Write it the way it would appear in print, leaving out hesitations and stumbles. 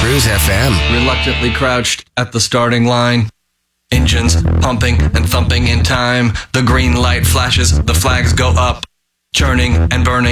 Cruise FM. Reluctantly crouched at the starting line. Engines pumping and thumping in time. The green light flashes, the flags go up. Churning and burning.